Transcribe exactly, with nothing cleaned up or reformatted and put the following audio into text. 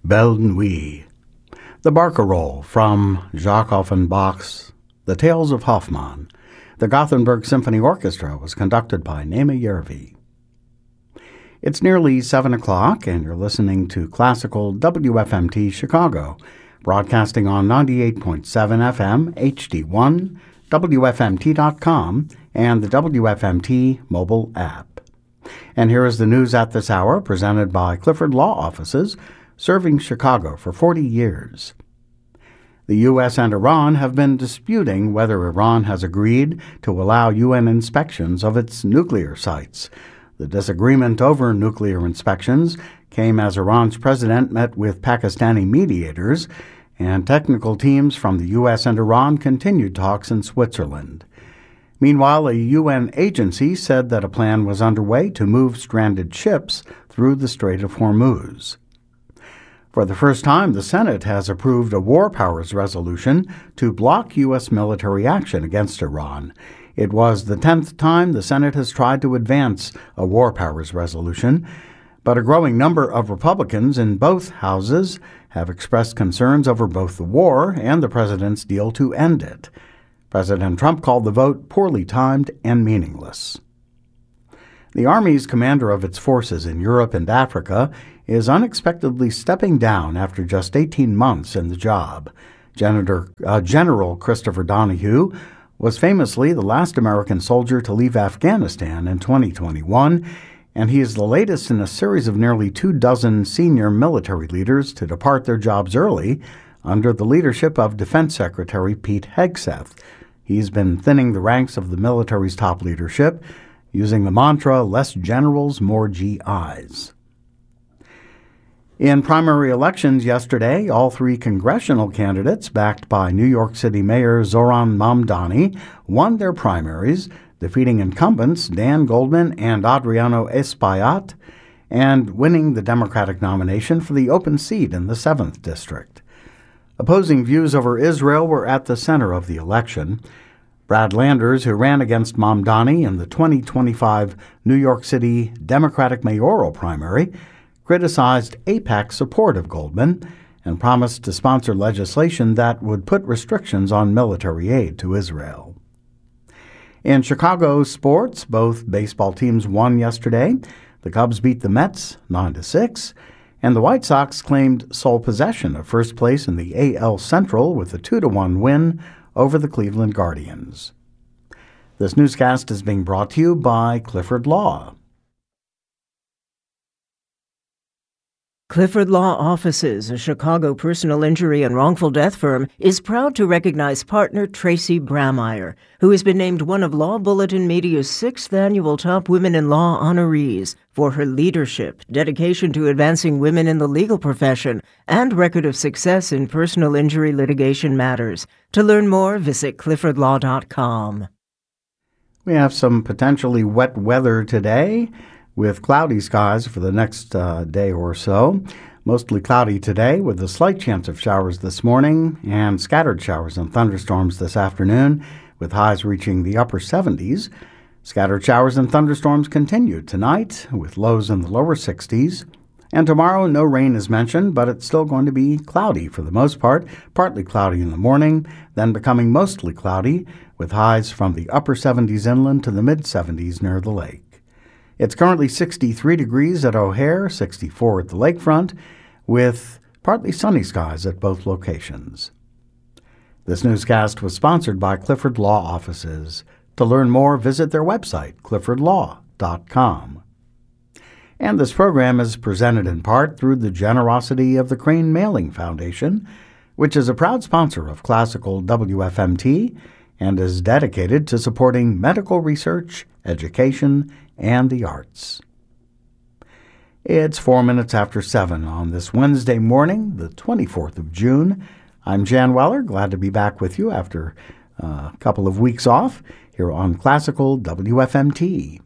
Belle Nuit. The Barcarolle from Jacques Offenbach's The Tales of Hoffmann. The Gothenburg Symphony Orchestra was conducted by Naima Järvi. It's nearly seven o'clock, and you're listening to Classical W F M T Chicago, broadcasting on ninety-eight point seven F M, H D one, W F M T dot com, and the W F M T mobile app. And here is the news at this hour, presented by Clifford Law Offices, serving Chicago for forty years. The U S and Iran have been disputing whether Iran has agreed to allow U N inspections of its nuclear sites. The disagreement over nuclear inspections came as Iran's president met with Pakistani mediators, and technical teams from the U S and Iran continued talks in Switzerland. Meanwhile, a U N agency said that a plan was underway to move stranded ships through the Strait of Hormuz. For the first time, the Senate has approved a war powers resolution to block U S military action against Iran. It was the tenth time the Senate has tried to advance a war powers resolution, but a growing number of Republicans in both houses have expressed concerns over both the war and the president's deal to end it. President Trump called the vote poorly timed and meaningless. The Army's commander of its forces in Europe and Africa is unexpectedly stepping down after just eighteen months in the job. General, uh, General Christopher Donahue was famously the last American soldier to leave Afghanistan in twenty twenty-one, and he is the latest in a series of nearly two dozen senior military leaders to depart their jobs early under the leadership of Defense Secretary Pete Hegseth. He's been thinning the ranks of the military's top leadership, using the mantra, less generals, more G Is. In primary elections yesterday, all three congressional candidates backed by New York City Mayor Zoran Mamdani won their primaries, defeating incumbents Dan Goldman and Adriano Espaillat, and winning the Democratic nomination for the open seat in the seventh District. Opposing views over Israel were at the center of the election. Brad Landers, who ran against Mamdani in the twenty twenty-five New York City Democratic mayoral primary, criticized AIPAC's support of Goldman and promised to sponsor legislation that would put restrictions on military aid to Israel. In Chicago sports, both baseball teams won yesterday. The Cubs beat the Mets nine to six, and the White Sox claimed sole possession of first place in the A L Central with a two to one win over the Cleveland Guardians. This newscast is being brought to you by Clifford Law. Clifford Law Offices, a Chicago personal injury and wrongful death firm, is proud to recognize partner Tracy Brameyer, who has been named one of Law Bulletin Media's sixth annual Top Women in Law honorees for her leadership, dedication to advancing women in the legal profession, and record of success in personal injury litigation matters. To learn more, visit clifford law dot com. We have some potentially wet weather today, with cloudy skies for the next uh, day or so. Mostly cloudy today with a slight chance of showers this morning and scattered showers and thunderstorms this afternoon, with highs reaching the upper seventies. Scattered showers and thunderstorms continue tonight with lows in the lower sixties. And tomorrow, no rain is mentioned, but it's still going to be cloudy for the most part, partly cloudy in the morning, then becoming mostly cloudy with highs from the upper seventies inland to the mid-seventies near the lake. It's currently sixty-three degrees at O'Hare, sixty-four at the lakefront, with partly sunny skies at both locations. This newscast was sponsored by Clifford Law Offices. To learn more, visit their website, clifford law dot com. And this program is presented in part through the generosity of the Crane Mailing Foundation, which is a proud sponsor of Classical W F M T and is dedicated to supporting medical research, education, and the arts. It's four minutes after seven on this Wednesday morning, the twenty-fourth of June. I'm Jan Weller, glad to be back with you after uh, a couple of weeks off here on Classical W F M T.